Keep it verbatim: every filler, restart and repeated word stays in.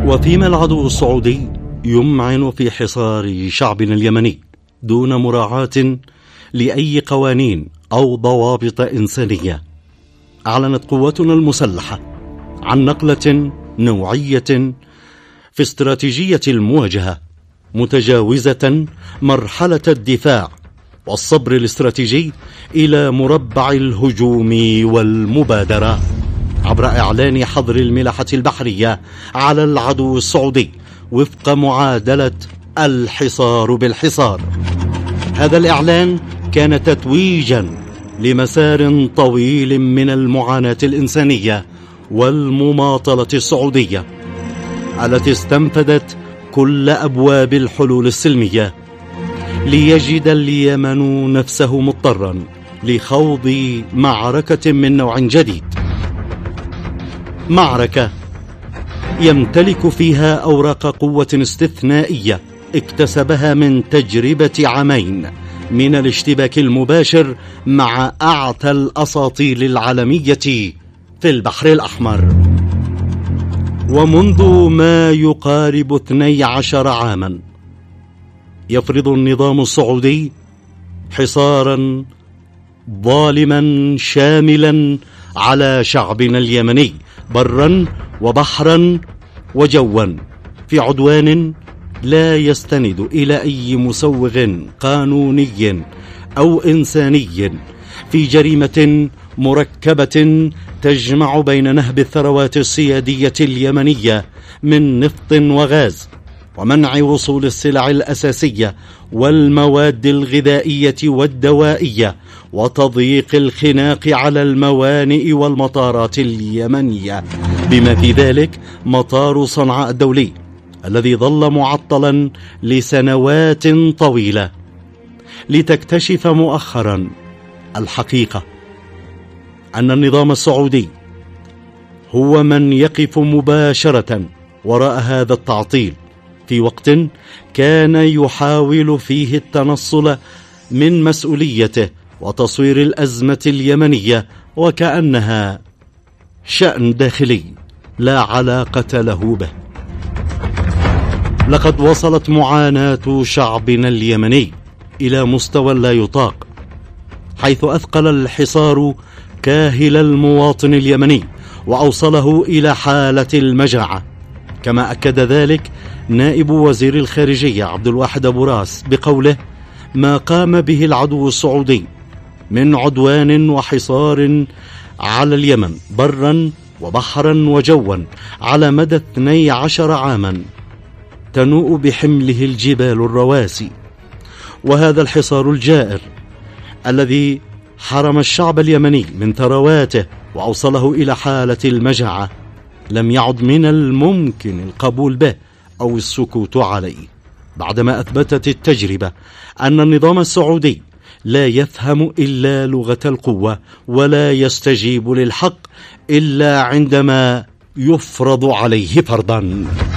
وفيما العدو السعودي يمعن في حصار شعبنا اليمني دون مراعاة لأي قوانين أو ضوابط إنسانية، أعلنت قواتنا المسلحة عن نقلة نوعية في استراتيجية المواجهة، متجاوزة مرحلة الدفاع والصبر الاستراتيجي إلى مربع الهجوم والمبادرة، عبر إعلان حظر الملاحة البحرية على العدو السعودي وفق معادلة الحصار بالحصار. هذا الإعلان كان تتويجا لمسار طويل من المعاناة الإنسانية والمماطلة السعودية التي استنفذت كل أبواب الحلول السلمية، ليجد اليمن نفسه مضطرا لخوض معركة من نوع جديد، معركة يمتلك فيها أوراق قوة استثنائية اكتسبها من تجربة عامين من الاشتباك المباشر مع أعتى الأساطيل العالمية في البحر الأحمر. ومنذ ما يقارب اثني عشر عاما يفرض النظام السعودي حصارا ظالما شاملا على شعبنا اليمني برا وبحرا وجوا، في عدوان لا يستند إلى أي مسوغ قانوني أو إنساني، في جريمة مركبة تجمع بين نهب الثروات السيادية اليمنية من نفط وغاز، ومنع وصول السلع الأساسية والمواد الغذائية والدوائية، وتضييق الخناق على الموانئ والمطارات اليمنية، بما في ذلك مطار صنعاء الدولي الذي ظل معطلا لسنوات طويلة، لتكتشف مؤخرا الحقيقة أن النظام السعودي هو من يقف مباشرة وراء هذا التعطيل، في وقت كان يحاول فيه التنصل من مسؤوليته وتصوير الأزمة اليمنية وكأنها شأن داخلي لا علاقة له به. لقد وصلت معاناة شعبنا اليمني إلى مستوى لا يطاق، حيث أثقل الحصار كاهل المواطن اليمني وأوصله إلى حالة المجاعة، كما أكد ذلك نائب وزير الخارجية عبد الواحد أبو راس بقوله: ما قام به العدو السعودي من عدوان وحصار على اليمن برا وبحرا وجوا على مدى اثني عشر عاما تنوء بحمله الجبال الرواسي، وهذا الحصار الجائر الذي حرم الشعب اليمني من ثرواته وأوصله إلى حالة المجاعة لم يعد من الممكن القبول به أو السكوت عليه، بعدما أثبتت التجربة أن النظام السعودي لا يفهم إلا لغة القوة ولا يستجيب للحق إلا عندما يفرض عليه فرضا.